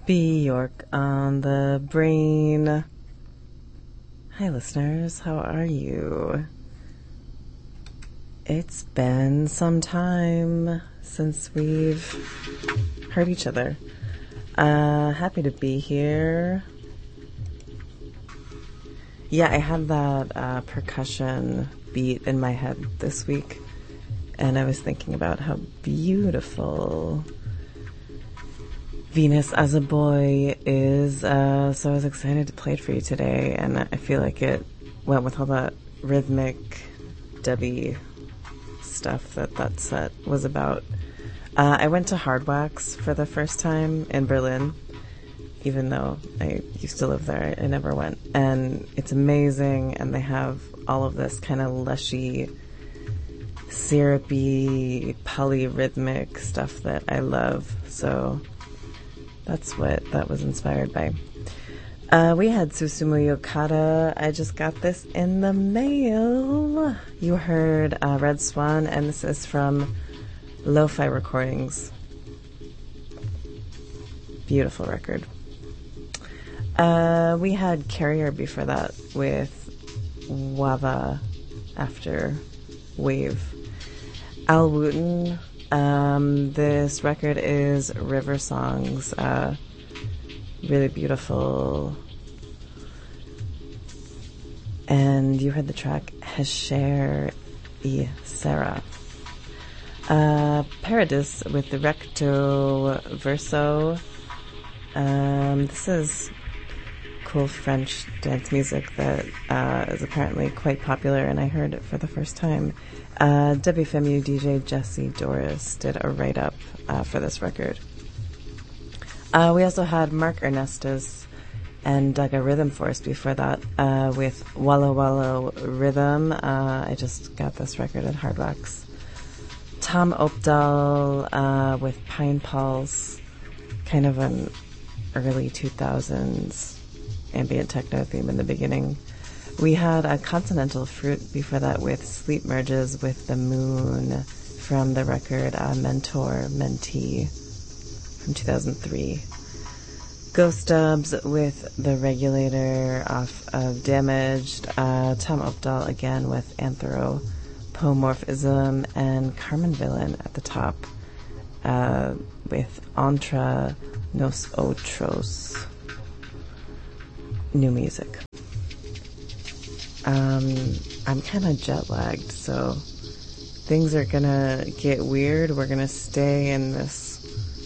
Bjork on the brain. Hi, listeners. How are you? It's been some time since we've heard each other. Happy to be here. Yeah, I had that percussion beat in my head this week, and I was thinking about how beautiful Venus as a Boy is, so I was excited to play it for you today, and I feel like it went with all that rhythmic Debbie stuff that set was about. I went to Hardwax for the first time in Berlin, even though I used to live there. I never went, and it's amazing, and they have all of this kind of lushy, syrupy, polyrhythmic stuff that I love, so that's what that was inspired by. We had Susumu Yokata. I just got this in the mail. You heard Red Swan, and this is from Lo-Fi Recordings. Beautiful record. We had Carrier before that with Wava After Wave. Al Wooten. This record is River Songs. Really beautiful. And you heard the track Hesher y Sarah. Paradis with the Recto Verso. This is cool French dance music that is apparently quite popular, and I heard it for the first time. WFMU DJ Jesse Doris did a write-up for this record. We also had Mark Ernestus and Dugga Rhythm Force before that with Wallow Wallow Rhythm. I just got this record at Hardwax. Tom Opdahl with Pine Pulse, kind of an early 2000s ambient techno theme in the beginning. We had a Continental Fruit before that with Sleep Merges with the Moon from the record Mentor Mentee from 2003. Ghost Dubs with The Regulator off of Damaged. Tom Opdahl again with Anthropomorphism, and Carmen Villain at the top with Entre Nos Otros. New music. I'm kind of jet lagged, so things are gonna get weird. We're gonna stay in this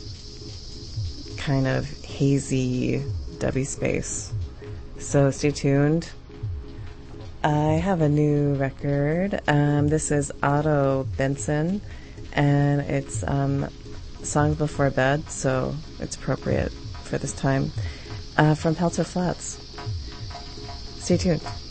kind of hazy dubby space, so stay tuned. I have a new record. This is Otto Benson, and it's Songs Before Bed, so it's appropriate for this time, from Pelter Flats. Stay tuned.